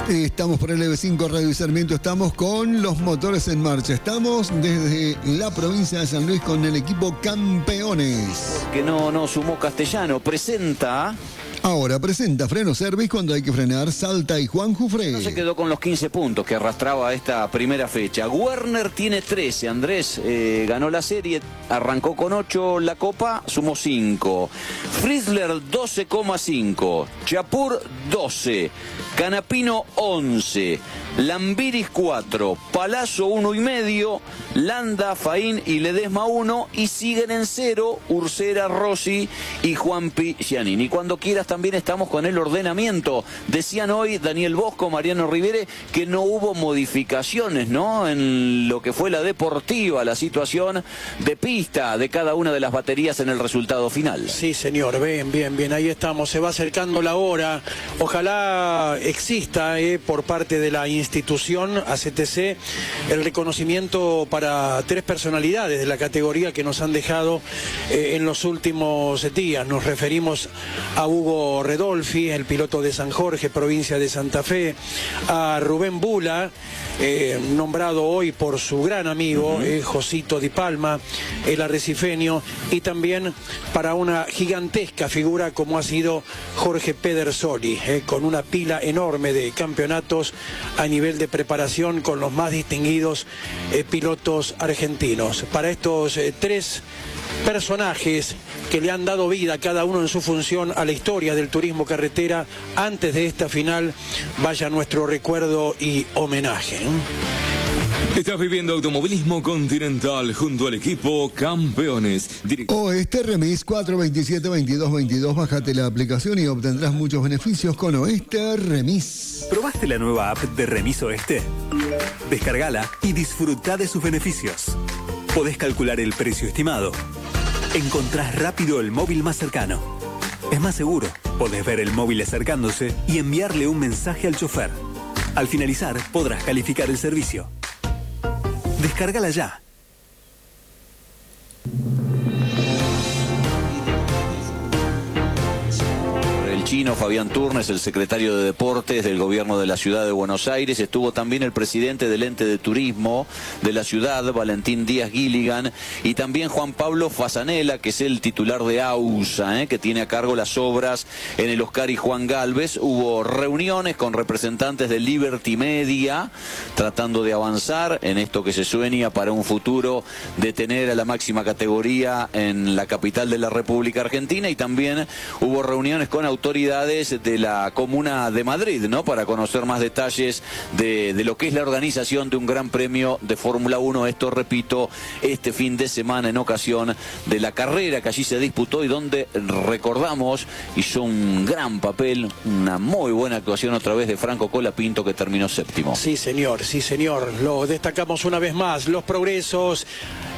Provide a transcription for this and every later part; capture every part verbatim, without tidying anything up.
Estamos por el L B cinco Radio y Sarmiento, estamos con los motores en marcha. Estamos desde la provincia de San Luis con el equipo Campeones. Que no, no sumó Castellano, presenta... Ahora presenta Freno Service cuando hay que frenar, Salta y Juan Jufré. No se quedó con los quince puntos que arrastraba esta primera fecha. Werner tiene trece, Andrés eh, ganó la serie, arrancó con ocho la Copa, sumó cinco. Frizzler doce coma cinco, Chapur doce, Canapino once, Lambiris cuatro, Palazzo uno y medio, Landa, Faín y Ledesma uno, y siguen en cero Ursera, Rossi y Juanpi Giannini. Cuando quieras también estamos con el ordenamiento. Decían hoy Daniel Bosco, Mariano Rivere, que no hubo modificaciones, ¿no?, en lo que fue la deportiva, la situación de pista de cada una de las baterías en el resultado final. Sí, señor, bien, bien, bien, ahí estamos, se va acercando la hora. Ojalá exista eh, por parte de la institución A C T C el reconocimiento para tres personalidades de la categoría que nos han dejado eh, en los últimos días. Nos referimos a Hugo Redolfi, el piloto de San Jorge, provincia de Santa Fe, a Rubén Bula, eh, nombrado hoy por su gran amigo, uh-huh. eh, Josito Di Palma, el arrecifeño, y también para una gigantesca figura como ha sido Jorge Pedersoli, eh, con una pila enorme de campeonatos a nivel de preparación con los más distinguidos eh, pilotos argentinos. Para estos eh, tres personajes que le han dado vida, cada uno en su función, a la historia del turismo carretera, antes de esta final, vaya nuestro recuerdo y homenaje. Estás viviendo automovilismo continental junto al equipo Campeones. Direct... Oeste Remis cuatro veintisiete veintidós veintidós. Bájate la aplicación y obtendrás muchos beneficios con Oeste Remis. ¿Probaste la nueva app de Remis Oeste? Descárgala y disfruta de sus beneficios. Podés calcular el precio estimado. Encontrás rápido el móvil más cercano. Es más seguro. Podés ver el móvil acercándose y enviarle un mensaje al chofer. Al finalizar, podrás calificar el servicio. Descárgala ya. Chino Fabián Turnes, el secretario de Deportes del gobierno de la ciudad de Buenos Aires. Estuvo también el presidente del ente de turismo de la ciudad, Valentín Díaz Gilligan, y también Juan Pablo Fasanella, que es el titular de AUSA, ¿eh? que tiene a cargo las obras en el Oscar y Juan Galvez. Hubo reuniones con representantes de Liberty Media, tratando de avanzar en esto que se sueña para un futuro de tener a la máxima categoría en la capital de la República Argentina, y también hubo reuniones con autoridades de la Comuna de Madrid, ¿no?, para conocer más detalles de, de lo que es la organización de un gran premio de Fórmula uno. Esto, repito, este fin de semana en ocasión de la carrera que allí se disputó y donde, recordamos, hizo un gran papel, una muy buena actuación otra vez de Franco Colapinto, que terminó séptimo. Sí, señor, sí, señor. Lo destacamos una vez más, los progresos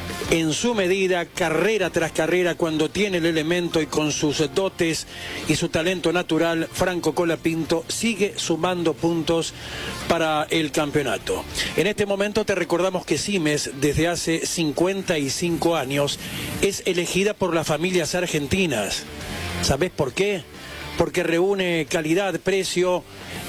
en su medida, carrera tras carrera, cuando tiene el elemento y con sus dotes y su talento natural, Franco Colapinto sigue sumando puntos para el campeonato. En este momento te recordamos que Simes, desde hace cincuenta y cinco años, es elegida por las familias argentinas. ¿Sabés por qué? Porque reúne calidad, precio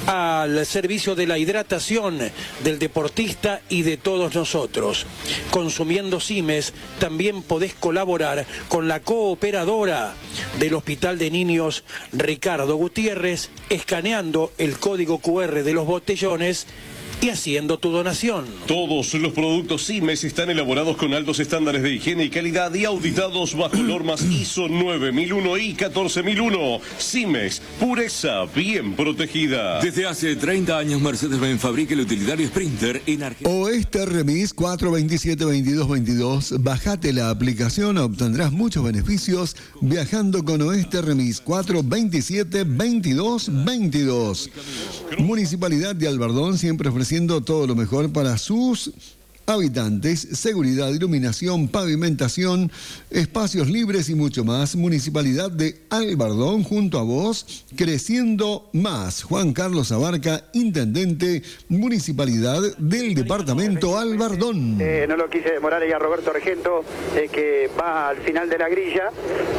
al servicio de la hidratación del deportista y de todos nosotros. Consumiendo Simes también podés colaborar con la cooperadora del Hospital de Niños Ricardo Gutiérrez, escaneando el código cu erre de los botellones y haciendo tu donación. Todos los productos Simes están elaborados con altos estándares de higiene y calidad y auditados bajo normas ISO nueve mil uno y catorce mil uno. Simes, pureza bien protegida. Desde hace treinta años Mercedes-Benz fabrica el utilitario Sprinter en Argentina. Oeste Remis cuatro veintisiete veintidós veintidós. Bájate la aplicación, obtendrás muchos beneficios viajando con Oeste Remis cuatro veintisiete veintidós veintidós. Municipalidad de Albardón, siempre ofreciendo todo lo mejor para sus habitantes, seguridad, iluminación, pavimentación, espacios libres y mucho más. Municipalidad de Albardón, junto a vos, creciendo más. Juan Carlos Abarca, Intendente, Municipalidad del Departamento Albardón. Eh, no lo quise demorar ahí a Roberto Argento, eh, que va al final de la grilla,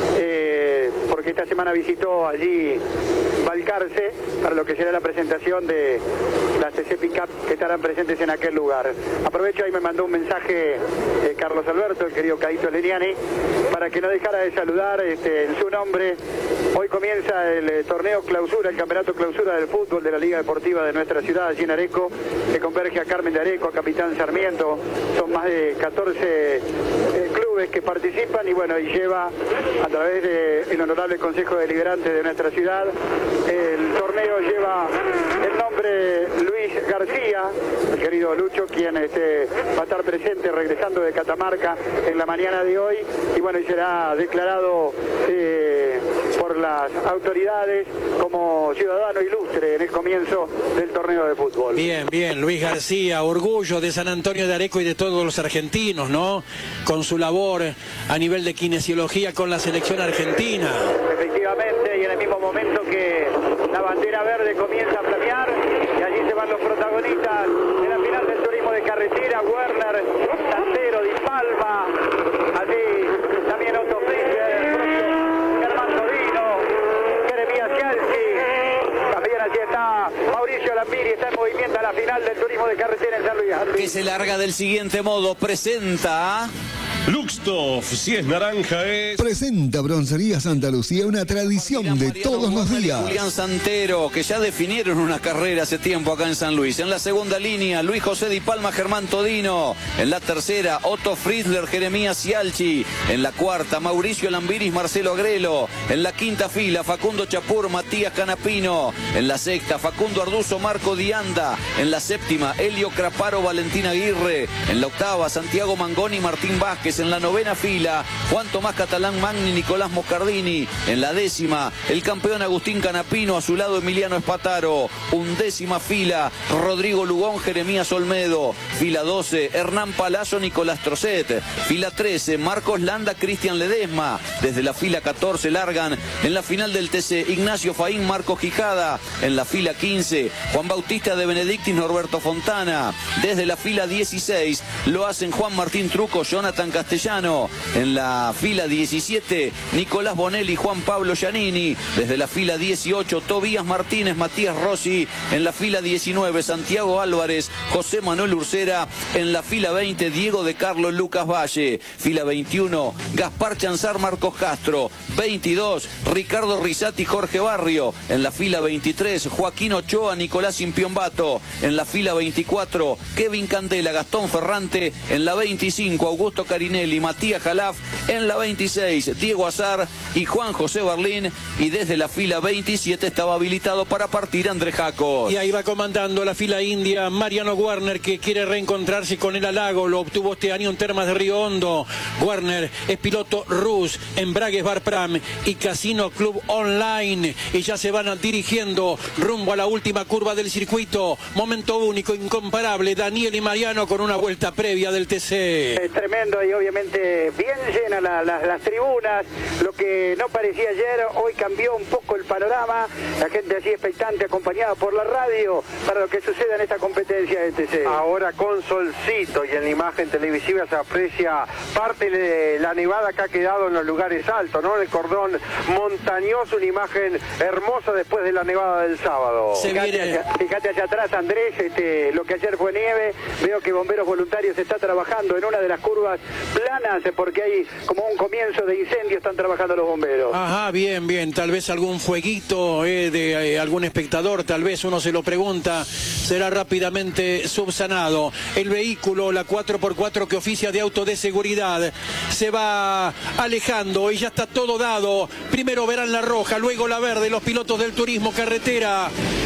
eh, porque esta semana visitó allí Balcarce para lo que será la presentación de la C C Pickup, que estarán presentes en aquel lugar. Aprovecho, ahí me mandó un mensaje eh, Carlos Alberto, el querido Caito Leniani, para que no dejara de saludar este, en su nombre. Hoy comienza el eh, torneo clausura, el campeonato clausura del fútbol de la Liga Deportiva de nuestra ciudad, allí en Areco, que converge a Carmen de Areco, a Capitán Sarmiento. Son más de catorce eh, clubes que participan y bueno, y lleva a través del honorable Consejo Deliberante de nuestra ciudad. El torneo lleva el nombre Luis García, el querido Lucho, quien este, va a estar presente regresando de Catamarca en la mañana de hoy, y bueno, y será declarado eh, por las autoridades como ciudadano ilustre en el comienzo del torneo de fútbol. Bien, bien, Luis García, orgullo de San Antonio de Areco y de todos los argentinos, ¿no? Con su labor a nivel de kinesiología con la selección argentina. Efectivamente, y en el mismo momento que la bandera verde comienza a flamear, y allí se van los protagonistas de la final del turismo de carretera, Werner, Santero, Di Palma, allí también Otto Friedler, Germán Todino, Jeremías Cialci, también allí está Mauricio Lambiri, está en movimiento a la final del turismo de carretera en San Luis. Que se larga del siguiente modo, presenta... Luxtoff, si es naranja es... Presenta Broncería Santa Lucía, una tradición de todos los días. Julián Santero, que ya definieron una carrera hace tiempo acá en San Luis. En la segunda línea, Luis José Di Palma, Germán Todino. En la tercera, Otto Friedler, Jeremías Cialci. En la cuarta, Mauricio Lambiris, Marcelo Agrelo. En la quinta fila, Facundo Chapur, Matías Canapino. En la sexta, Facundo Arduzo, Marco Dianda. En la séptima, Elio Craparo, Valentín Aguirre. En la octava, Santiago Mangoni, Martín Vázquez. En la novena fila, Juan Tomás Catalán Magni, Nicolás Moscardini. En la décima, el campeón Agustín Canapino, a su lado Emiliano Espataro. Undécima fila, Rodrigo Lugón, Jeremías Olmedo. Fila doce, Hernán Palazzo, Nicolás Trocet. Fila trece, Marcos Landa, Cristian Ledesma. Desde la fila catorce largan en la final del T C Ignacio Faín, Marcos Quijada. En la fila quince, Juan Bautista de Benedictis, Norberto Fontana. Desde la fila dieciséis lo hacen Juan Martín Truco, Jonathan Castellano. En la fila diecisiete, Nicolás Bonelli, Juan Pablo Giannini. Desde la fila dieciocho, Tobías Martínez, Matías Rossi. En la fila diecinueve, Santiago Álvarez, José Manuel Ursera. En la fila veinte, Diego de Carlos, Lucas Valle. Fila veintiuno, Gaspar Chanzar, Marcos Castro. veintidós, Ricardo Risati, Jorge Barrio. En la fila veintitrés, Joaquín Ochoa, Nicolás Impiombato. En la fila veinticuatro, Kevin Candela, Gastón Ferrante. En la veinticinco, Augusto Carinelli, Matías Jalaf. En la veintiséis, Diego Azar y Juan José Berlín. Y desde la fila veintisiete estaba habilitado para partir Andrés Jacos. Y ahí va comandando la fila india Mariano Werner, que quiere reencontrarse con el halago. Lo obtuvo este año en Termas de Río Hondo. Werner es piloto Rus, Embragues Barpram y Casino Club Online. Y ya se van dirigiendo rumbo a la última curva del circuito. Momento único, incomparable. Daniel y Mariano con una vuelta previa del T C. Es tremendo y obviamente bien llena la, la, las tribunas. Lo que no parecía ayer, hoy cambió un poco el panorama. La gente así expectante, acompañada por la radio, para lo que suceda en esta competencia de T C. Ahora con solcito y en la imagen televisiva se aprecia parte de la nevada que ha quedado en los lugares altos, ¿no? En el cordón montañoso, una imagen hermosa después de la nevada del sábado. Se Fíjate, viene... hacia, fíjate hacia atrás, Andrés, este, lo que ayer fue nieve. Veo que Bomberos Voluntarios está trabajando en una de las curvas planas, porque hay como un comienzo de incendio, están trabajando los bomberos. Ajá, bien, bien, tal vez algún fueguito eh, de eh, algún espectador, tal vez uno se lo pregunta, será rápidamente subsanado. El vehículo, la cuatro por cuatro que oficia de auto de seguridad, se va alejando y ya está todo dado. Primero verán la roja, luego la verde, los pilotos del turismo carretera.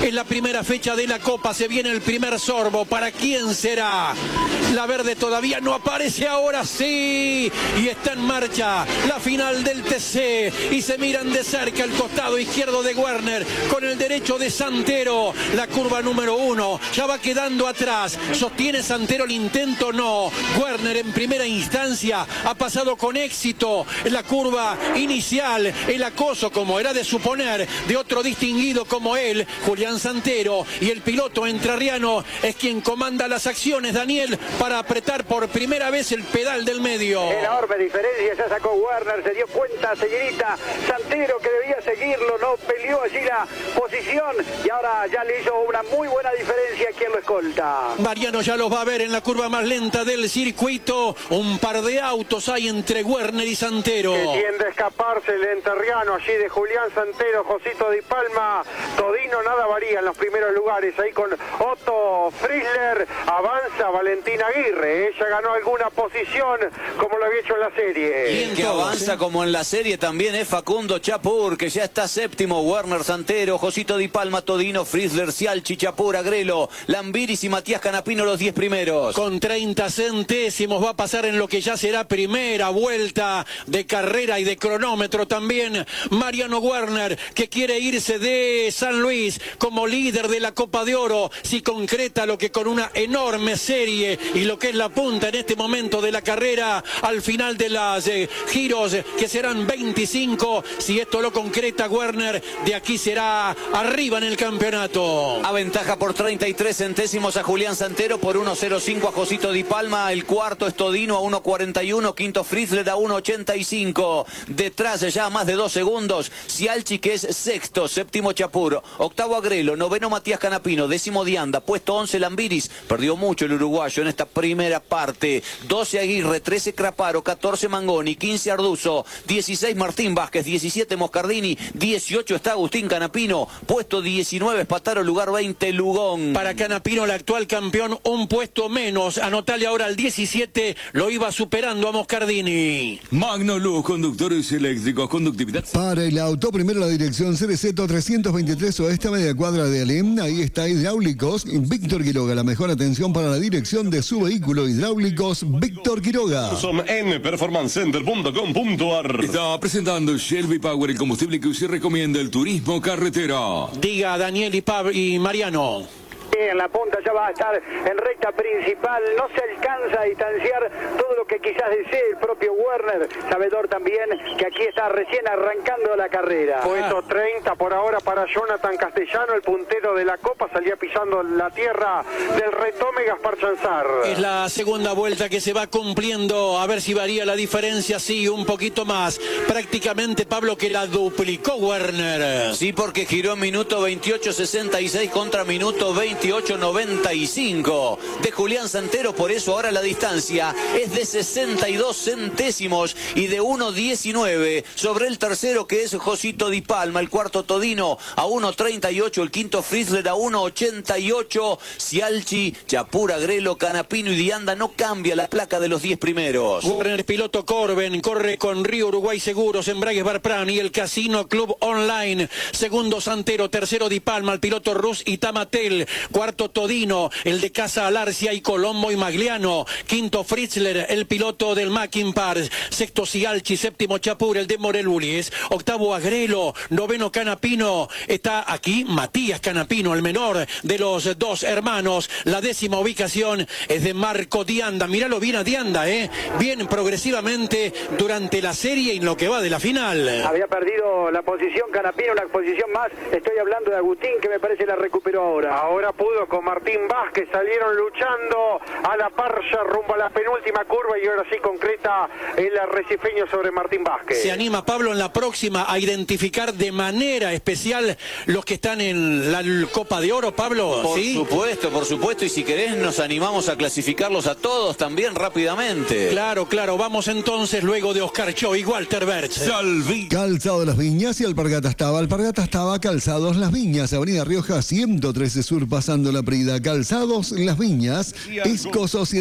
En la primera fecha de la Copa se viene el primer sorbo. ¿Para quién será? La verde todavía no aparece, ahora sí. Y está en marcha la final del T C. Y se miran de cerca el costado izquierdo de Werner con el derecho de Santero. La curva número uno ya va quedando atrás. ¿Sostiene Santero el intento? No. Werner en primera instancia ha pasado con éxito en la curva inicial. El acoso, como era de suponer, de otro distinguido como él, Julián Santero. Y el piloto entrerriano es quien comanda las acciones, Daniel, para apretar por primera vez el pedal del medio. Enorme diferencia, ya sacó Werner, se dio cuenta seguidita Santero que debía seguirlo, no peleó allí la posición y ahora ya le hizo una muy buena diferencia quien lo escolta. Mariano ya los va a ver en la curva más lenta del circuito. Un par de autos hay entre Werner y Santero. Que tiende a escaparse el enterriano allí de Julián Santero, Josito Di Palma, Todino, nada varía en los primeros lugares. Ahí con Otto Frizzler avanza Valentín Aguirre. Ella ganó alguna posición como lo había hecho en la serie. Y el que avanza como en la serie también es Facundo Chapur, que ya está séptimo. Werner Santero, Josito Di Palma, Todino, Frizzler, Cialchi, Chapur, Agrelo, Lambiris y Matías Canapino los diez primeros. Con treinta centésimos va a pasar en lo que ya será primera vuelta de carrera y de cronómetro también Mariano Werner, que quiere irse de San Luis como líder de la Copa de Oro, si concreta lo que con una enorme serie y lo que es la punta en este momento de la carrera al final de las eh, giros, que serán veinticinco, si esto lo concreta Werner, de aquí será arriba en el campeonato. Aventaja por treinta y tres centésimos a Julián Santero, por uno cero cinco a Josito Di Palma, el cuarto es Todino a uno cuarenta y uno, quinto Frizzler a uno ochenta y cinco, detrás ya a más de dos segundos Cialchi, que es sexto, séptimo Chapur, octavo Agrelo, noveno Matías Canapino, décimo Dianda, puesto once Lambiris, perdió mucho el uruguayo en esta primera parte, doce Aguirre, trece Craparo, catorce Mangoni, quince Arduzo, dieciséis Martín Vázquez, diecisiete Moscardini, dieciocho está Agustín Canapino, puesto diecinueve Espataro, lugar veinte Lugón. Para Canapino, el actual campeón, un puesto menos, anotale ahora al diecisiete, lo iba superando a Moscardini. Magno Luz, conductores eléctricos, conductividad. Para el auto, primero la dirección C R Z trescientos veintitrés oeste, media cuadra de Alem. Ahí está Hidráulicos Víctor Quiroga, la mejor atención para la dirección de su vehículo. Hidráulicos Víctor Quiroga. Son en performance center punto com punto a r. Está presentando Shelby Power, el combustible que usted recomienda, el turismo carretera. Diga Daniel y, Pab y Mariano. En la punta ya va a estar en recta principal, no se alcanza a distanciar todo lo que quizás desee el propio Werner, sabedor también que aquí está recién arrancando la carrera. Puesto treinta por ahora para Jonathan Castellano, el puntero de la Copa, salía pisando la tierra del retome Gaspar Chanzar. Es la segunda vuelta que se va cumpliendo, a ver si varía la diferencia, sí, un poquito más. Prácticamente, Pablo, que la duplicó Werner. Sí, porque giró en minuto veintiocho sesenta y seis contra minuto veintiocho noventa y cinco de Julián Santero, por eso ahora la distancia es de sesenta y dos centésimos y de uno diecinueve sobre el tercero, que es Josito Di Palma, el cuarto Todino a uno treinta y ocho, el quinto Frizzler a uno ochenta y ocho, Cialchi, Chapur, Agrelo, Canapino y Dianda no cambia la placa de los diez primeros. Werner, piloto Corben, corre con Río Uruguay Seguros, Embragues Barpran y el Casino Club Online. Segundo Santero, tercero Di Palma, el piloto Rus y Tamatel. Cuarto Todino, el de Casa Alarcia y Colombo y Magliano. Quinto Fritzler, el piloto del Mackinpar. Sexto Cialchi, séptimo Chapur, el de Morelulis. Octavo Agrelo, noveno Canapino. Está aquí Matías Canapino, el menor de los dos hermanos. La décima ubicación es de Marco Dianda. Míralo bien a Dianda, ¿eh? Bien progresivamente durante la serie y en lo que va de la final. Había perdido la posición Canapino, una posición más. Estoy hablando de Agustín, que me parece la recuperó ahora. Ahora pudo con Martín Vázquez, salieron luchando a la parcha rumbo a la penúltima curva y ahora sí concreta el arrecifeño sobre Martín Vázquez. Se anima Pablo en la próxima a identificar de manera especial los que están en la Copa de Oro, Pablo. Por ¿sí? supuesto, por supuesto, y si querés nos animamos a clasificarlos a todos también rápidamente. Claro, claro, vamos entonces luego de Oscar Cho y Walter Berch. Salvi. Calzado Las Viñas y Alpargatas estaba. Alpargatas estaba, Calzados Las Viñas, Avenida Rioja ciento trece Sur, pasando la Prida. Calzados Las Viñas, Isco Sociedad.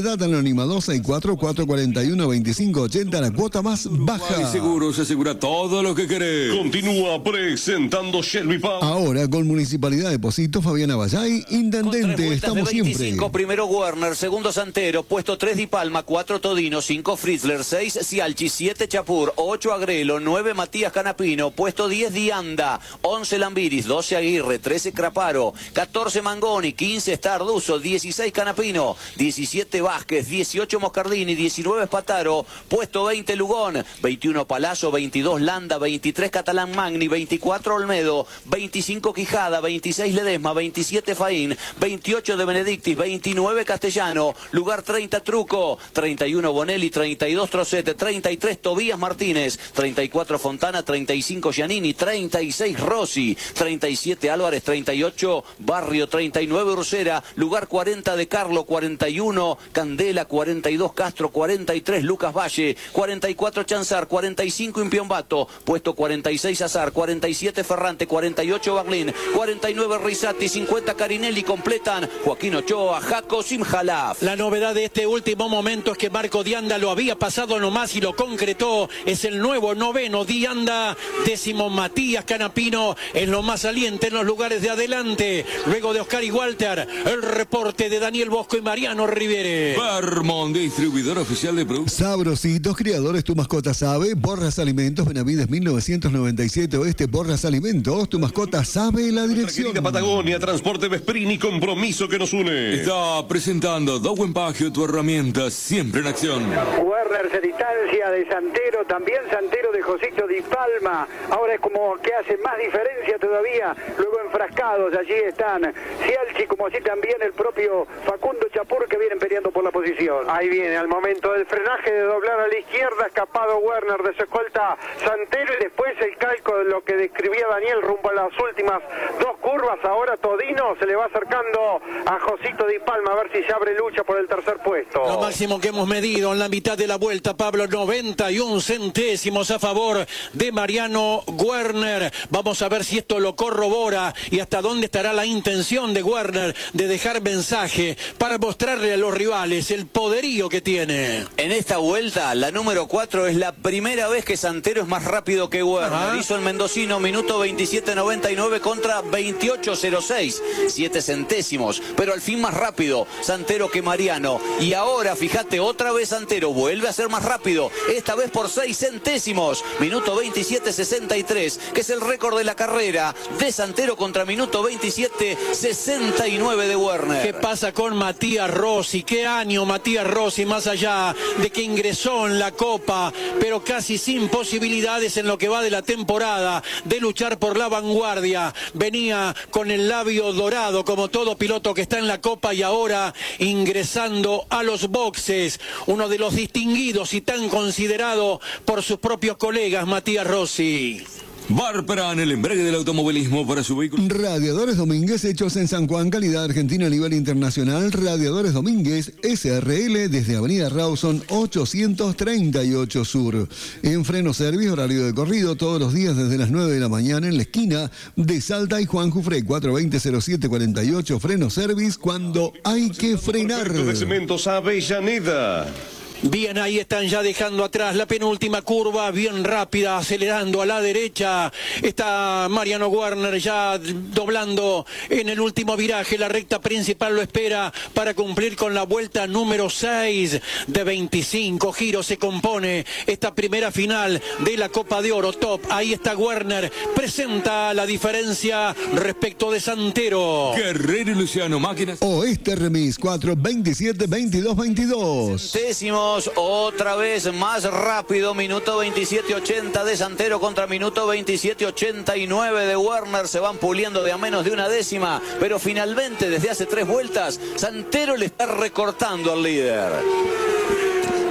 Quédate Anónima dos seis cuatro, cuatro cuatro uno, dos cinco ocho cero, la cuota más baja. Y Seguros asegura todo lo que querés. Continúa presentando Shelby Pau. Ahora con Municipalidad de Posito, Fabiana Vallay, intendente, estamos siempre. Primero Werner, segundo Santero, puesto tres Di Palma, cuatro Todino, cinco Fritzler, seis Cialchi, siete Chapur, ocho Agrelo, nueve Matías Canapino, puesto diez Dianda, once Lambiris, doce Aguirre, trece Craparo, catorce Mangoni, quince Starduso, dieciséis Canapino, diecisiete Vázquez, dieciocho Moscardini, diecinueve Spataro, puesto veinte Lugón, veintiuno Palazzo, veintidós Landa, veintitrés Catalán Magni, veinticuatro Olmedo, veinticinco Quijada, veintiséis Ledesma, veintisiete Faín, veintiocho de Benedictis, veintinueve Castellano, lugar treinta Truco, treinta y uno Bonelli, treinta y dos Trocete, treinta y tres Tobías Martínez, treinta y cuatro Fontana, treinta y cinco Giannini, treinta y seis Rossi, treinta y siete Álvarez, treinta y ocho Barrio, treinta y nueve Ursera, lugar cuarenta de Carlo, cuarenta y uno Candela, cuarenta y dos Castro, cuarenta y tres Lucas Valle, cuarenta y cuatro Chanzar, cuarenta y cinco Impiombato, puesto cuarenta y seis Azar, cuarenta y siete Ferrante, cuarenta y ocho Berlín, cuarenta y nueve Risati, cincuenta Carinelli, completan Joaquín Ochoa, Jaco Simjalaf. La novedad de este último momento es que Marco Dianda lo había pasado nomás y lo concretó. Es el nuevo noveno Dianda, décimo Matías Canapino, es lo más saliente en los lugares de adelante. Luego de Oscar y Walter, el reporte de Daniel Bosco y Mariano Rivere. Vermont, distribuidor oficial de productos. Sabrositos, criadores, tu mascota sabe. Borras Alimentos, Benavides mil novecientos noventa y siete Oeste, Borras Alimentos, tu mascota sabe la dirección. Querida Patagonia, Transporte Vesprini, compromiso que nos une. Está presentando Dowen Pagio, tu herramienta siempre en acción. Werner se distancia de Santero, también Santero de Josito Di Palma. Ahora es como que hace más diferencia todavía. Luego enfrascados, allí están Cialchi, como así también el propio Facundo Chapur, que vienen peleando por la posición. Ahí viene, al momento del frenaje de doblar a la izquierda, escapado Werner de su escolta Santero, y después el calco de lo que describía Daniel rumbo a las últimas dos curvas. Ahora Todino se le va acercando a Josito Di Palma a ver si se abre lucha por el tercer puesto. Lo máximo que hemos medido en la mitad de la vuelta, Pablo, noventa y un centésimos a favor de Mariano Werner. Vamos a ver si esto lo corrobora y hasta dónde estará la intención de Werner de dejar mensaje para mostrarle a los rivales el poderío que tiene. En esta vuelta, la número cuatro, es la primera vez que Santero es más rápido que Werner. Ajá. Hizo el mendocino minuto veintisiete noventa y nueve contra veintiocho cero seis, siete centésimos, pero al fin más rápido Santero que Mariano. Y ahora, fíjate, otra vez Santero vuelve a ser más rápido, esta vez por seis centésimos, minuto veintisiete sesenta y tres, que es el récord de la carrera de Santero contra minuto veintisiete sesenta y nueve de Werner. ¿Qué pasa con Matías Rossi? ¿Qué año Matías Rossi, más allá de que ingresó en la Copa, pero casi sin posibilidades en lo que va de la temporada de luchar por la vanguardia? Venía con el labio dorado como todo piloto que está en la Copa y ahora ingresando a los boxes, uno de los distinguidos y tan considerado por sus propios colegas, Matías Rossi. Barperan, el embrague del automovilismo para su vehículo. Radiadores Domínguez, hechos en San Juan, calidad argentina a nivel internacional. Radiadores Domínguez, S R L, desde Avenida Rawson ochocientos treinta y ocho Sur. En Freno Service, horario de corrido, todos los días desde las nueve de la mañana en la esquina de Salta y Juan Jufré, cuatro veinte cero siete cuarenta y ocho. Freno Service, cuando hay que frenar. De Cementos Avellaneda. Bien, ahí están ya dejando atrás la penúltima curva, bien rápida, acelerando a la derecha. Está Mariano Werner ya doblando en el último viraje. La recta principal lo espera para cumplir con la vuelta número seis de veinticinco giros. Se compone esta primera final de la Copa de Oro Top. Ahí está Werner, presenta la diferencia respecto de Santero. Guerrero y Luciano, máquinas. Oeste Remis, cuatro veintisiete veintidós veintidós. Décimo. Otra vez más rápido, minuto veintisiete ochenta de Santero contra minuto veintisiete ochenta y nueve de Werner. Se van puliendo de a menos de una décima, pero finalmente desde hace tres vueltas Santero le está recortando al líder.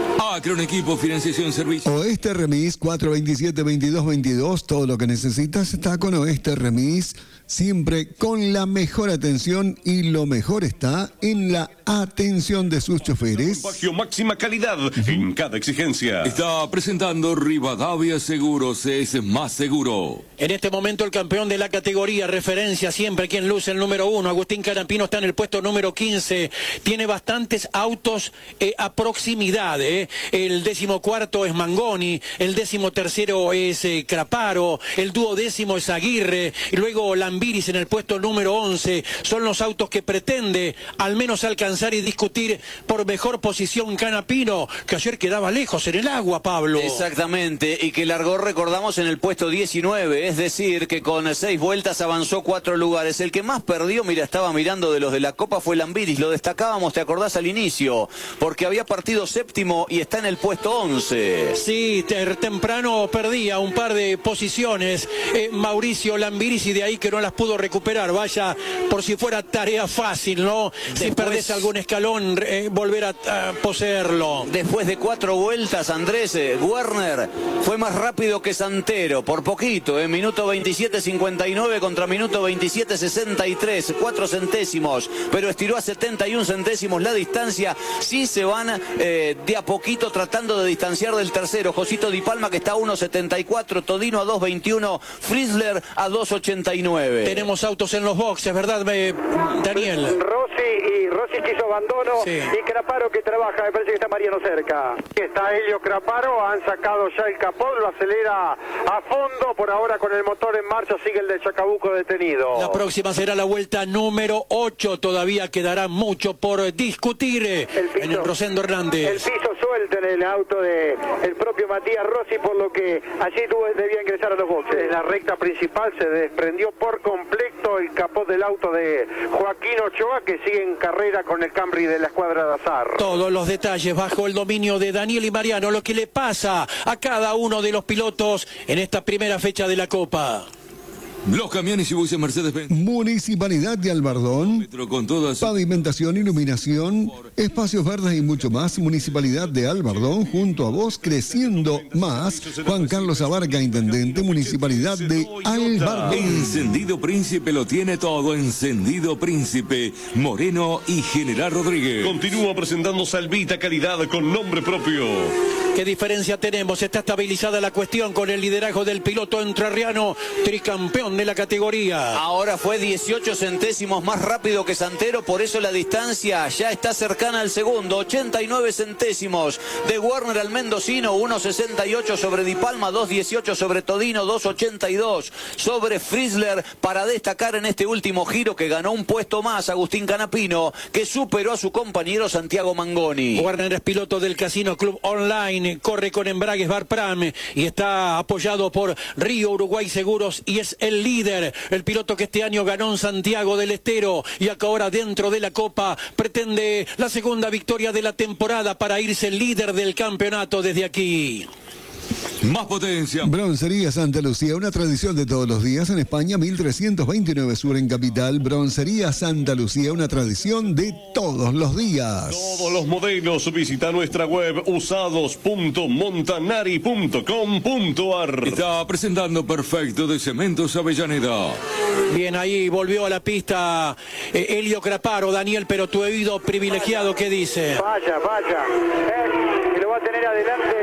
Acron Equipo, Financiación, Servicio. Oeste Remis cuatro veintisiete veintidós veintidós. Todo lo que necesitas está con Oeste Remis. Siempre con la mejor atención y lo mejor está en la atención de sus choferes. Bagio, máxima calidad en cada exigencia. Está presentando Rivadavia Seguros, es más seguro. En este momento el campeón de la categoría, referencia siempre quien luce el número uno, Agustín Canapino, está en el puesto número quince. Tiene bastantes autos eh, a proximidad. Eh. El décimo cuarto es Mangoni, el décimo tercero es eh, Craparo, el duodécimo es Aguirre, y luego Lambiris en el puesto número once. Son los autos que pretende al menos alcanzar y discutir por mejor posición Canapino, que ayer quedaba lejos en el agua, Pablo. Exactamente, y que largó, recordamos, en el puesto diecinueve, es decir, que con seis vueltas avanzó cuatro lugares. El que más perdió, mira, estaba mirando de los de la Copa, fue Lambiris, lo destacábamos, ¿te acordás al inicio? Porque había partido séptimo y está en el puesto once. Sí, ter temprano perdía un par de posiciones eh, Mauricio Lambiris, y de ahí que no las pudo recuperar. Vaya, por si fuera tarea fácil, ¿no? Después, si perdés algún escalón, eh, volver a, a poseerlo. Después de cuatro vueltas, Andrés, eh, Werner fue más rápido que Santero, por poquito, en eh, minuto veintisiete cincuenta y nueve contra minuto veintisiete sesenta y tres, cuatro centésimos, pero estiró a setenta y un centésimos la distancia. Sí se van eh, de a poquito tratando de distanciar del tercero, Josito Di Palma, que está a uno setenta y cuatro, Todino a dos veintiuno, Frizzler a dos ochenta y nueve. Tenemos autos en los boxes, ¿verdad, eh, Daniel? Rossi y Rossi que hizo abandono, sí. Y Craparo que trabaja, me parece que está Mariano cerca. Está Helio Craparo, han sacado ya el capot, lo acelera a fondo, por ahora con el motor en marcha sigue el de Chacabuco detenido. La próxima será la vuelta número ocho, todavía quedará mucho por discutir el piso, en el Rosendo Hernández. El piso suelto en el auto de el propio Matías Rossi, por lo que allí tuvo, debía ingresar a los boxes. En la recta principal se desprendió por completo el capot del auto de Joaquín Ochoa, que sigue en carrera con el Camry de la escuadra de Azar. Todos los detalles bajo el dominio de Daniel y Mariano, lo que le pasa a cada uno de los pilotos en esta primera fecha de la Copa. Los camiones y buses Mercedes-Benz. Municipalidad de Albardón. Con todas... Pavimentación, iluminación, espacios verdes y mucho más. Municipalidad de Albardón, junto a vos, creciendo más. Juan Carlos Abarca, intendente, Municipalidad de Albardón. Encendido Príncipe lo tiene todo. Encendido Príncipe, Moreno y General Rodríguez. Continúa presentando Salvita, calidad con nombre propio. ¿Qué diferencia tenemos? Está estabilizada la cuestión con el liderazgo del piloto entrerriano, tricampeón de la categoría. Ahora fue dieciocho centésimos más rápido que Santero, por eso la distancia ya está cercana al segundo. ochenta y nueve centésimos de Werner al mendocino, uno sesenta y ocho sobre Di Palma, dos dieciocho sobre Todino, dos ochenta y dos sobre Frizzler, para destacar en este último giro que ganó un puesto más Agustín Canapino, que superó a su compañero Santiago Mangoni. Werner es piloto del Casino Club Online, corre con embragues Barpram y está apoyado por Río Uruguay Seguros y es el líder, el piloto que este año ganó en Santiago del Estero y que ahora dentro de la Copa pretende la segunda victoria de la temporada para irse el líder del campeonato desde aquí. Más potencia. Broncería Santa Lucía, una tradición de todos los días en España, mil trescientos veintinueve Sur en Capital. Broncería Santa Lucía, una tradición de todos los días. Todos los modelos, visita nuestra web usados punto montanari punto com punto ar. Está presentando Perfecto de Cementos Avellaneda. Bien, ahí volvió a la pista eh, Helio Craparo. Daniel, pero tu oído privilegiado, ¿qué dice? Vaya, vaya. Él, que lo va a tener adelante.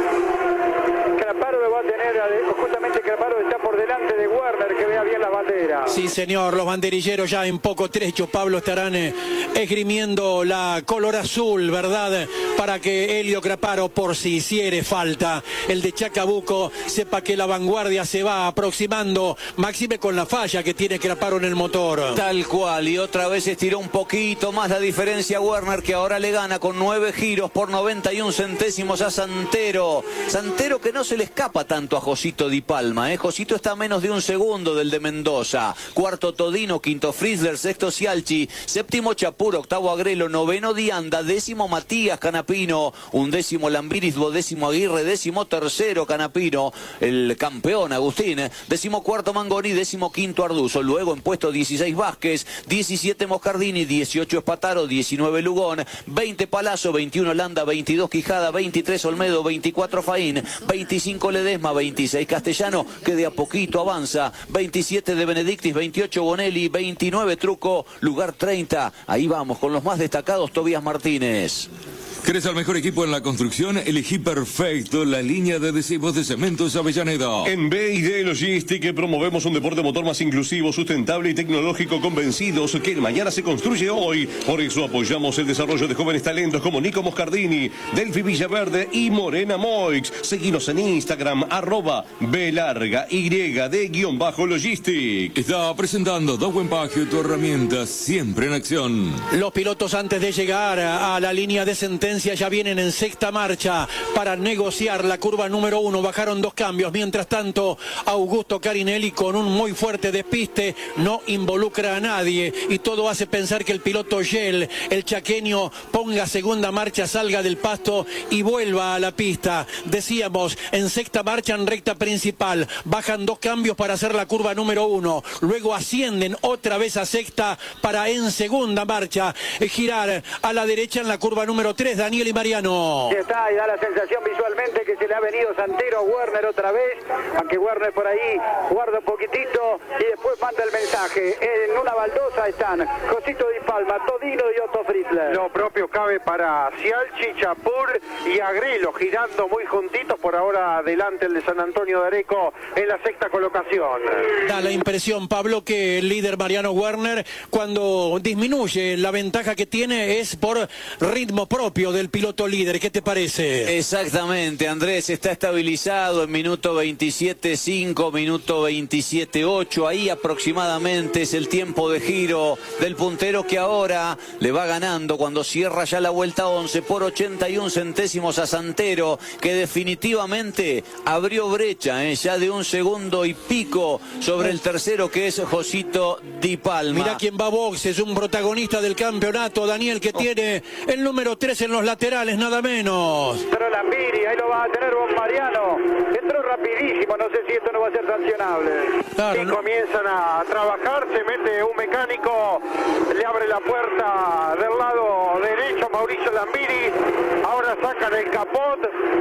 Craparo lo va a tener, justamente Craparo está por delante de Werner, que vea bien la bandera. Sí, señor, los banderilleros ya en poco trecho, Pablo, estarán eh, esgrimiendo la color azul, ¿verdad? Para que Helio Craparo, por si hiciere falta, el de Chacabuco, sepa que la vanguardia se va aproximando, máxime con la falla que tiene Craparo en el motor. Tal cual, y otra vez estiró un poquito más la diferencia Werner, que ahora le gana con nueve giros por noventa y un centésimos a Santero. Santero que no se le escapa tanto a Josito Di Palma. Palma. ¿eh? Josito está a menos de un segundo del de Mendoza. Cuarto Todino, quinto Frizzler, sexto Cialchi, séptimo Chapur, octavo Agrelo, noveno Dianda, décimo Matías Canapino, undécimo Lambiris, duodécimo Aguirre, décimo tercero Canapino, el campeón Agustín, décimo cuarto Mangoni, décimo quinto Arduzo. Luego en puesto dieciséis Vázquez, diecisiete Moscardini, dieciocho Espataro, diecinueve Lugón, veinte Palazzo, veintiuno Landa, veintidós Quijada, veintitrés Olmedo, veinticuatro Faín, veinticinco Ledesma, veintiséis Castellano, que de a poquito avanza, veintisiete de Benedictis, veintiocho Bonelli, veintinueve Truco, lugar treinta. Ahí vamos con los más destacados, Tobías Martínez. ¿Querés al mejor equipo en la construcción? Elegí perfecto la línea de adhesivos de Cementos Avellaneda. En B y D Logistic promovemos un deporte motor más inclusivo, sustentable y tecnológico, convencidos que el mañana se construye hoy. Por eso apoyamos el desarrollo de jóvenes talentos como Nico Moscardini, Delphi Villaverde y Morena Moix. Seguinos en Instagram, arroba B larga Y D guión bajo Logistic. Está presentando Dowen Pagio, tu herramienta siempre en acción. Los pilotos antes de llegar a la línea de sentencia ya vienen en sexta marcha para negociar la curva número uno. Bajaron dos cambios. Mientras tanto, Augusto Carinelli con un muy fuerte despiste no involucra a nadie y todo hace pensar que el piloto Yel, el chaqueño, ponga segunda marcha, salga del pasto y vuelva a la pista. Decíamos, en sexta marcha en recta principal. Bajan dos cambios para hacer la curva número uno. Luego ascienden otra vez a sexta para en segunda marcha girar a la derecha en la curva número tres. Daniel y Mariano. Ya está, y da la sensación visualmente que se le ha venido Santero a Werner otra vez, aunque Werner por ahí guarda un poquitito y después manda el mensaje. En una baldosa están Josito Di Palma, Todino y Otto Frizzler. Lo propio cabe para Cialchi, Chapur y Agrelo, girando muy juntitos. Por ahora adelante el de San Antonio de Areco en la sexta colocación. Da la impresión, Pablo, que el líder Mariano Werner, cuando disminuye la ventaja que tiene, es por ritmo propio del piloto líder. ¿Qué te parece? Exactamente, Andrés, está estabilizado en minuto veintisiete cinco, minuto veintisiete ocho, ahí aproximadamente es el tiempo de giro del puntero, que ahora le va ganando cuando cierra ya la vuelta once por ochenta y un centésimos a Santero, que definitivamente abrió brecha, ¿eh? ya de un segundo y pico sobre el tercero, que es Josito Di Palma. Mirá quién va a box, es un protagonista del campeonato, Daniel, que oh. tiene el número tres en los laterales, nada menos. Entró Lambiri, ahí lo va a tener Bon Mariano. Entró rapidísimo, no sé si esto no va a ser sancionable. Claro, y ¿no? comienzan a trabajar, se mete un mecánico, le abre la puerta del lado derecho Mauricio Lambiri. Ahora sacan el capot,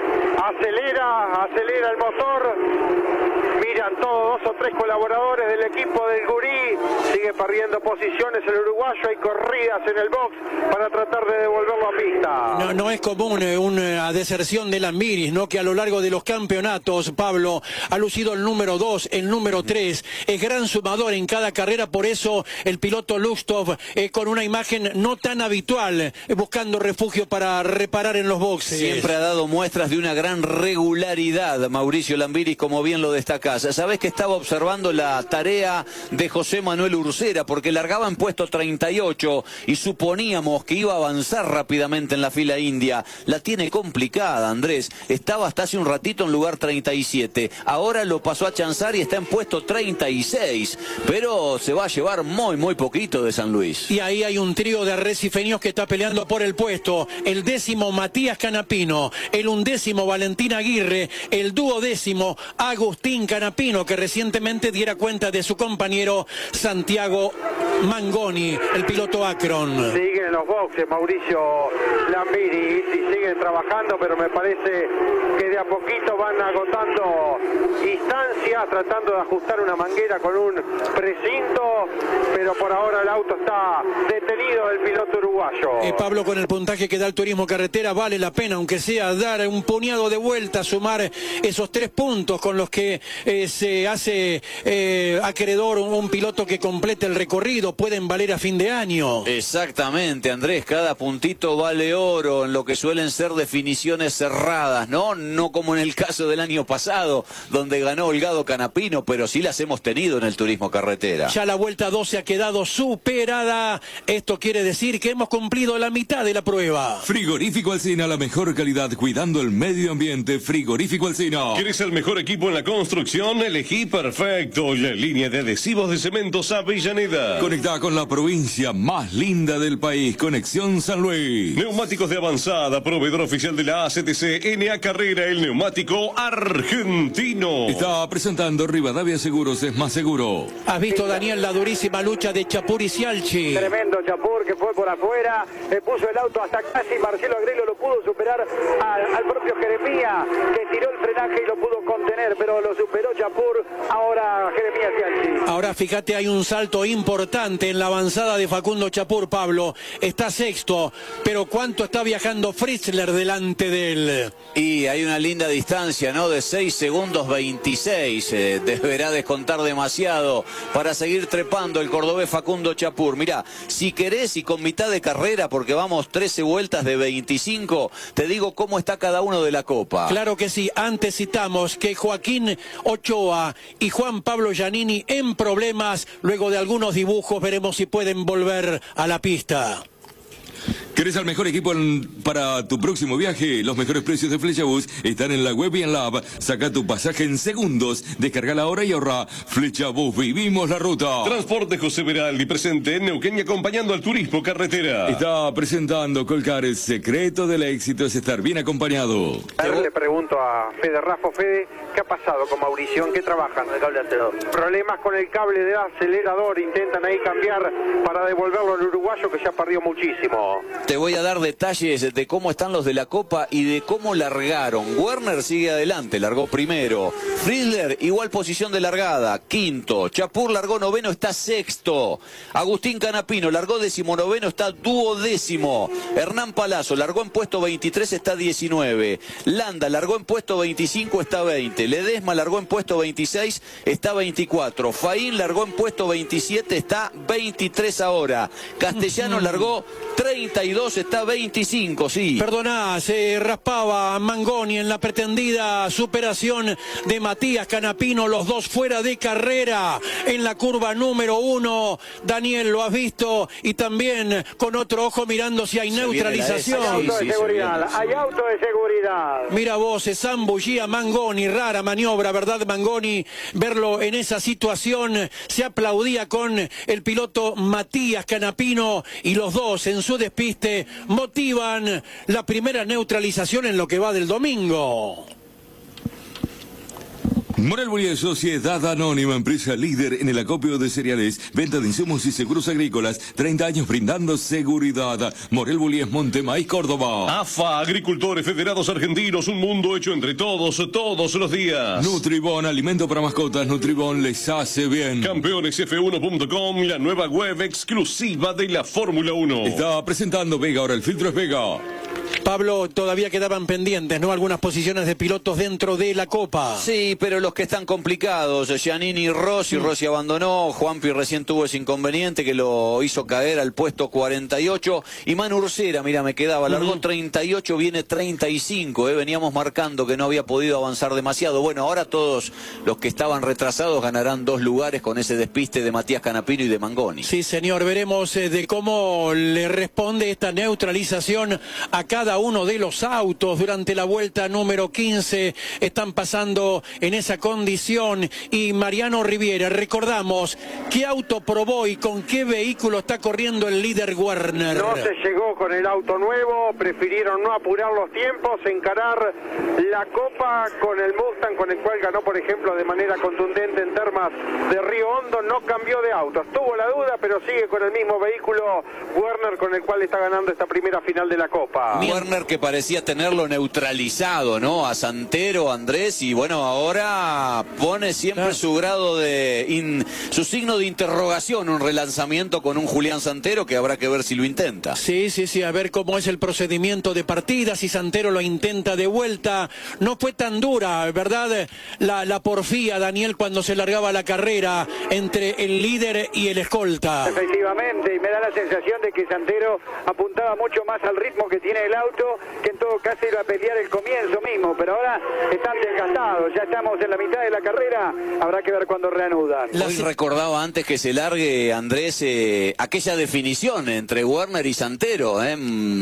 acelera, acelera el motor. Miran todos, dos o tres colaboradores del equipo del Gurí. Sigue perdiendo posiciones el uruguayo. Hay corridas en el box para tratar de devolverlo a pista. No, no es común eh, una deserción de Lambiris, ¿no? Que a lo largo de los campeonatos, Pablo, ha lucido el número dos, el número tres. Es gran sumador en cada carrera, por eso el piloto Luxtov, eh, con una imagen no tan habitual, eh, buscando refugio para reparar en los boxes. Siempre ha dado muestras de una gran regularidad, Mauricio Lambiris, como bien lo destacás. Sabés que estaba observando la tarea de José Manuel Ursera, porque largaba en puesto treinta y ocho y suponíamos que iba a avanzar rápidamente en la fila india. La tiene complicada, Andrés. Estaba hasta hace un ratito en lugar treinta y siete. Ahora lo pasó a chanzar y está en puesto treinta y seis. Pero se va a llevar muy, muy poquito de San Luis. Y ahí hay un trío de arrecifeños que está peleando por el puesto. El décimo, Matías Canapino. El undécimo, Valentín Aguirre. El duodécimo, Agustín Canapino, que recientemente diera cuenta de su compañero Santiago Mangoni, el piloto Akron. Siguen los boxes Mauricio Lambiri y siguen trabajando, pero me parece que de a poquito van agotando instancias, tratando de ajustar una manguera con un precinto, pero por ahora el auto está detenido del piloto uruguayo. Eh, Pablo, con el puntaje que da el turismo carretera, vale la pena, aunque sea dar un puñado de vueltas, sumar esos tres puntos con los que eh, se hace eh, acreedor un, un piloto que complete el recorrido. Pueden valer a fin de año. Exactamente. Exactamente, Andrés, cada puntito vale oro en lo que suelen ser definiciones cerradas, ¿no? No como en el caso del año pasado, donde ganó Holgado Canapino, pero sí las hemos tenido en el turismo carretera. Ya la vuelta doce ha quedado superada. Esto quiere decir que hemos cumplido la mitad de la prueba. Frigorífico Alsina, la mejor calidad cuidando el medio ambiente. Frigorífico Alsina. ¿Quieres el mejor equipo en la construcción? Elegí perfecto. La línea de adhesivos de Cementos Avellaneda. Conectada con la provincia más linda del país. Conexión San Luis. Neumáticos de avanzada, proveedor oficial de la A C T C, N A Carrera, el neumático argentino. Está presentando Rivadavia Seguros, es más seguro. ¿Has visto, Daniel, la durísima lucha de Chapur y Cialchi? Tremendo Chapur que fue por afuera, eh, puso el auto hasta casi, Marcelo Agrelo lo pudo superar al, al propio Jeremías, que tiró el frenaje y lo pudo contener, pero lo superó Chapur, ahora Jeremías Cialchi. Ahora fíjate, hay un salto importante en la avanzada de Facundo Chapur, Pablo. Está sexto, pero ¿cuánto está viajando Fritzler delante de él? Y hay una linda distancia, ¿no? De seis segundos veintiséis. Eh, deberá descontar demasiado para seguir trepando el cordobés Facundo Chapur. Mirá, si querés y con mitad de carrera, porque vamos trece vueltas de veinticinco, te digo cómo está cada uno de la Copa. Claro que sí. Antes citamos que Joaquín Ochoa y Juan Pablo Giannini en problemas. Luego de algunos dibujos veremos si pueden volver a la pista. ¿Querés al mejor equipo en, para tu próximo viaje? Los mejores precios de Flechabús están en la web y en la app. Saca tu pasaje en segundos. Descarga la hora y ahorra. Flechabús, vivimos la ruta. Transporte José Veraldi, presente en Neuquén y acompañando al turismo carretera. Está presentando Colcar. El secreto del éxito es estar bien acompañado. Le pregunto a Fede Raffo. Fede, ¿qué ha pasado con Mauricio? ¿En qué trabajan? El cable acelerador. Problemas con el cable de acelerador. Intentan ahí cambiar para devolverlo al uruguayo, que ya perdió muchísimo. Te voy a dar detalles de cómo están los de la Copa y de cómo largaron. Werner sigue adelante, largó primero. Fritzler, igual posición de largada, quinto. Chapur largó noveno, está sexto. Agustín Canapino largó decimonoveno, está duodécimo. Hernán Palazzo largó en puesto veintitrés, está diecinueve. Landa largó en puesto veinticinco, está veinte. Ledesma largó en puesto veintiséis, está veinticuatro. Faín largó en puesto veintisiete, está veintitrés ahora. Castellanos largó treinta y dos, está veinticinco, sí. Perdoná, se raspaba Mangoni en la pretendida superación de Matías Canapino, los dos fuera de carrera en la curva número uno. Daniel, lo has visto, y también con otro ojo mirando si hay se neutralización. Hay auto de seguridad, hay auto de seguridad. Mira vos, se zambullía Mangoni, rara maniobra, ¿verdad, Mangoni? Verlo en esa situación, se aplaudía con el piloto Matías Canapino y los dos en su despiste motivan la primera neutralización en lo que va del domingo. Morel Bullies, Sociedad Anónima, empresa líder en el acopio de cereales, venta de insumos y seguros agrícolas, treinta años brindando seguridad. Morel Bullies, Montemaíz, Córdoba. A F A, Agricultores Federados Argentinos, un mundo hecho entre todos, todos los días. Nutribón, alimento para mascotas, Nutribón les hace bien. Campeones F uno punto com, la nueva web exclusiva de la Fórmula uno. Está presentando Vega, ahora el filtro es Vega. Pablo, todavía quedaban pendientes, ¿no? Algunas posiciones de pilotos dentro de la Copa. Sí, pero los que están complicados, Giannini y Rossi, Rossi abandonó, Juanpi recién tuvo ese inconveniente que lo hizo caer al puesto cuarenta y ocho, y Manu Ursera, mira, me quedaba, largó uh-huh. treinta y ocho, viene treinta y cinco, ¿eh? Veníamos marcando que no había podido avanzar demasiado. Bueno, ahora todos los que estaban retrasados ganarán dos lugares con ese despiste de Matías Canapino y de Mangoni. Sí, señor, veremos eh, de cómo le responde esta neutralización a cada uno de los autos durante la vuelta número quince. Están pasando en esa condición. Y Mariano Riviera, recordamos qué auto probó y con qué vehículo está corriendo el líder Werner. No se llegó con el auto nuevo, prefirieron no apurar los tiempos, encarar la Copa con el Mustang, con el cual ganó, por ejemplo, de manera contundente en Termas de Río Hondo. No cambió de auto, tuvo la duda, pero sigue con el mismo vehículo Werner, con el cual está ganando esta primera final de la Copa. Werner Werner, que parecía tenerlo neutralizado, ¿no? A Santero, Andrés, y bueno, ahora pone siempre claro. su grado de... In, su signo de interrogación, un relanzamiento con un Julián Santero que habrá que ver si lo intenta. Sí, sí, sí, a ver cómo es el procedimiento de partida, si Santero lo intenta de vuelta. No fue tan dura, ¿verdad? La, la porfía, Daniel, cuando se largaba la carrera entre el líder y el escolta. Efectivamente, y me da la sensación de que Santero apuntaba mucho más al ritmo que tiene el auto, que en todo caso iba a pelear el comienzo mismo, pero ahora están desgastados, ya estamos en la mitad de la carrera, habrá que ver cuándo reanudan. Hoy recordaba antes que se largue, Andrés, eh, aquella definición entre Werner y Santero, eh,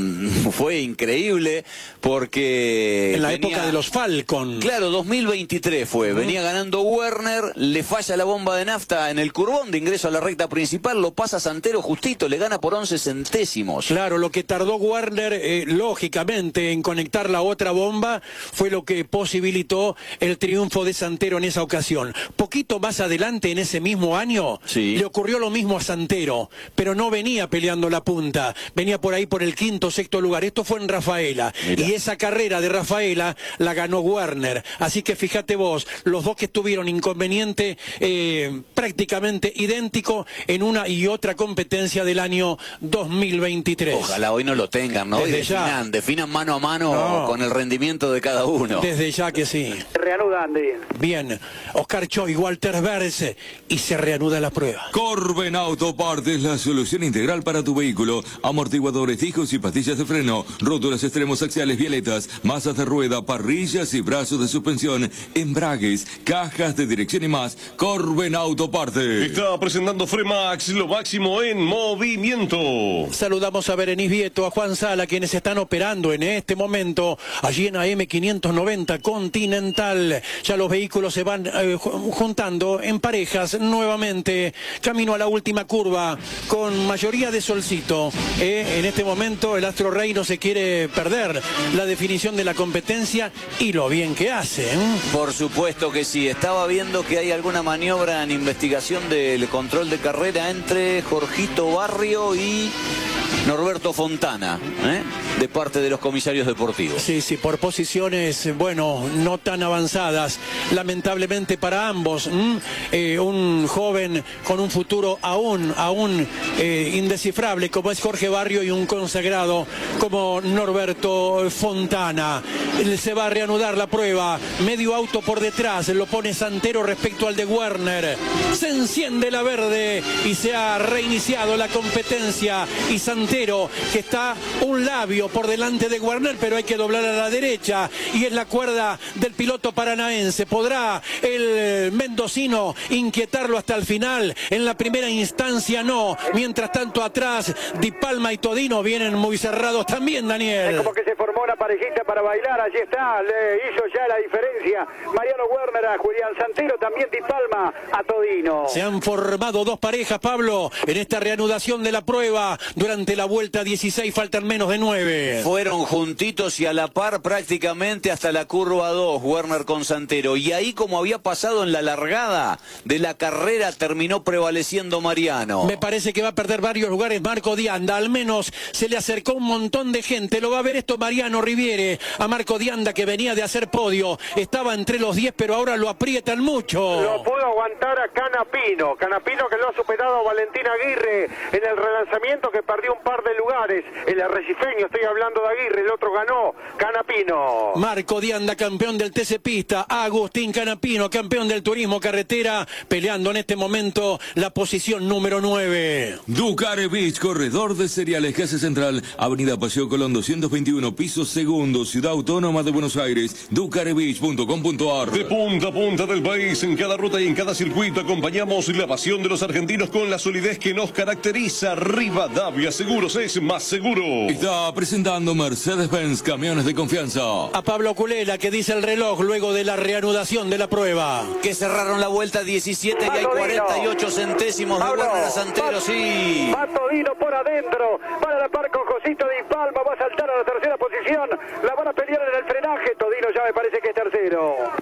fue increíble porque... En la venía, época de los Falcon. Claro, dos mil veintitrés fue, uh-huh. venía ganando Werner, le falla la bomba de nafta en el curbón de ingreso a la recta principal, lo pasa Santero justito, le gana por once centésimos. Claro, lo que tardó Werner, eh, lógicamente, en conectar la otra bomba, fue lo que posibilitó el triunfo de Santero en esa ocasión. Poquito más adelante, en ese mismo año, sí. le ocurrió lo mismo a Santero, pero no venía peleando la punta, venía por ahí por el quinto, sexto lugar. Esto fue en Rafaela, Mira. y esa carrera de Rafaela la ganó Werner. Así que fíjate vos, los dos que estuvieron inconveniente, eh, prácticamente idéntico en una y otra competencia del año dos mil veintitrés. Ojalá hoy no lo tengan, ¿no? Desde y definan, ya. definan mano a mano no. con el rendimiento de cada uno. Desde ya que sí. Reanuda, Andy. Bien, Oscar Choy, Walter Berce, y se reanuda la prueba. Corben Autopartes, la solución integral para tu vehículo. Amortiguadores fijos y pastillas de freno, rótulas extremos axiales violetas, masas de rueda, parrillas y brazos de suspensión, embragues, cajas de dirección y más. Corben Autopartes. Está presentando Fremax, lo máximo en movimiento. Saludamos a Berenice Vieto, a Juan Sala, quienes están operando en este momento allí en A M quinientos noventa Continental. Ya los vehículos se van eh, juntando en parejas nuevamente, camino a la última curva con mayoría de solcito. Eh, en este momento el Astro Rey no se quiere perder la definición de la competencia y lo bien que hace. ¿eh? Por supuesto que sí. Estaba viendo que hay alguna maniobra en investigación del control de carrera entre Jorgito Barrio y Norberto Fontana, ¿eh? de parte de los comisarios deportivos. Sí, sí, por posiciones, bueno, no tan avanzadas, lamentablemente para ambos. ¿Mm? Eh, un joven con un futuro aún, aún eh, indescifrable como es Jorge Barrio y un consagrado como Norberto Fontana. Se va a reanudar la prueba, medio auto por detrás, lo pone Santero respecto al de Werner. Se enciende la verde y se ha reiniciado la competencia y Santero, que está un labio por delante de Werner, pero hay que doblar a la derecha y es la cuerda del piloto paranaense. ¿Podrá el mendocino inquietarlo hasta el final? En la primera instancia no. Mientras tanto atrás Di Palma y Todino vienen muy cerrados también, Daniel. Es como que se formó una parejita para bailar, allí está, le hizo ya la diferencia Mariano Werner a Julián Santero, también Di Palma a Todino. Se han formado dos parejas, Pablo, en esta reanudación de la prueba durante la vuelta dieciséis, faltan menos de nueve. Fueron juntitos y a la par prácticamente hasta la curva dos, Werner con Santero. Y ahí, como había pasado en la largada de la carrera, terminó prevaleciendo Mariano. Me parece que va a perder varios lugares Marco Dianda, al menos se le acercó un montón de gente. Lo va a ver esto Mariano Riviere, a Marco Dianda, que venía de hacer podio, estaba entre los diez, pero ahora lo aprietan mucho. Lo pudo aguantar a Canapino, Canapino que lo ha superado a Valentín Aguirre en el relanzamiento, que perdió un par de lugares. El arrecifeño, estoy hablando de Aguirre, el otro ganó, Canapino. Marco Dianda, campeón del T C Pista, Agustín Canapino, campeón del Turismo Carretera, peleando en este momento la posición número nueve. Ducare Beach, corredor de cereales, Casa Central, Avenida Paseo Colón doscientos veintiuno, piso segundo, Ciudad Autónoma de Buenos Aires, ducare beach punto com punto ar. De punta a punta del país, en cada ruta y en cada circuito, acompañamos la pasión de los argentinos con la solidez que nos caracteriza. Rivadavia Seguros es más seguro. Está presentando Mercedes-Benz, camiones de confianza. A Pablo Culela, que dice el reloj luego de la reanudación de la prueba. Que cerraron la vuelta diecisiete y hay Todino. cuarenta y ocho centésimos de Pablo, Werner a Santero, va, sí. Va Todino por adentro, para la par con Josito Di Palma, va a saltar a la tercera posición, la van a pelear en el frenaje, Todino ya me parece que es tercero. Con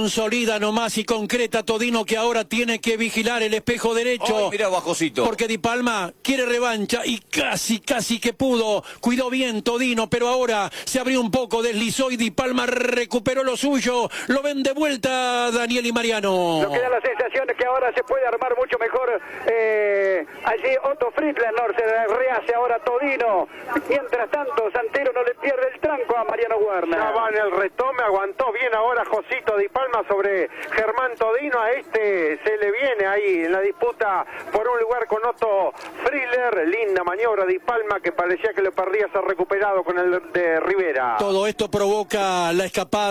consolida nomás y concreta Todino, que ahora tiene que vigilar el espejo derecho. Ay, mira bajosito. Porque Di Palma quiere revancha y casi, casi que pudo. Cuidó bien Todino, pero ahora se abrió un poco, deslizó y Di Palma recuperó lo suyo. Lo ven de vuelta Daniel y Mariano. Lo que da la sensación es que ahora se puede armar mucho mejor. Eh, allí Otto Friedlander se rehace ahora Todino. Mientras tanto, Santero no le pierde el tranco a Mariano Werner. Ya va en el retome, aguantó bien ahora Josito Di Palma sobre Germán Todino. A este se le viene ahí en la disputa por un lugar con Otto Friedler. Linda maniobra Di Palma, que parecía que lo perdía, se ha recuperado con el de Rivera. Todo esto provoca la escapada